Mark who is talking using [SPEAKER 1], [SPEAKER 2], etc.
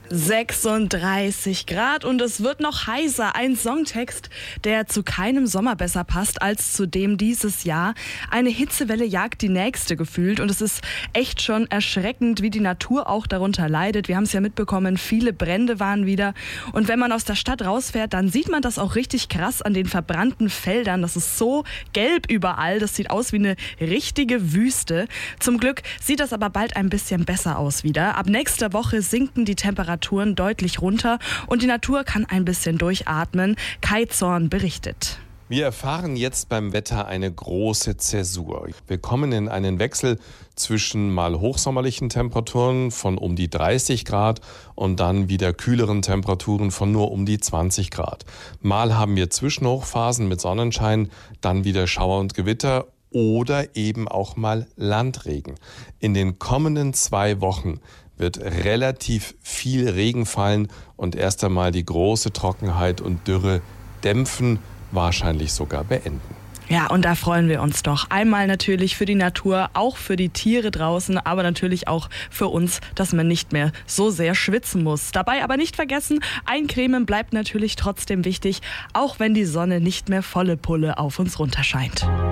[SPEAKER 1] 36 Grad und es wird noch heißer. Ein Songtext, der zu keinem Sommer besser passt als zu dem dieses Jahr. Eine Hitzewelle jagt die nächste gefühlt und es ist echt schon erschreckend, wie die Natur auch darunter leidet. Wir haben es ja mitbekommen, viele Brände waren wieder. Und wenn man aus der Stadt rausfährt, dann sieht man das auch richtig krass an den verbrannten Feldern. Das ist so gelb überall. Das sieht aus wie eine richtige Wüste. Zum Glück sieht das aber bald ein bisschen besser aus wieder. Ab nächster Woche sinken die Temperaturen deutlich runter und die Natur kann ein bisschen durchatmen. Kai Zorn berichtet.
[SPEAKER 2] Wir erfahren jetzt beim Wetter eine große Zäsur. Wir kommen in einen Wechsel zwischen mal hochsommerlichen Temperaturen von um die 30 Grad und dann wieder kühleren Temperaturen von nur um die 20 Grad. Mal haben wir Zwischenhochphasen mit Sonnenschein, dann wieder Schauer und Gewitter oder eben auch mal Landregen. In den kommenden 2 Wochen wird relativ viel Regen fallen und erst einmal die große Trockenheit und Dürre dämpfen, wahrscheinlich sogar beenden.
[SPEAKER 1] Ja, und da freuen wir uns doch. Einmal natürlich für die Natur, auch für die Tiere draußen, aber natürlich auch für uns, dass man nicht mehr so sehr schwitzen muss. Dabei aber nicht vergessen, eincremen bleibt natürlich trotzdem wichtig, auch wenn die Sonne nicht mehr volle Pulle auf uns runterscheint.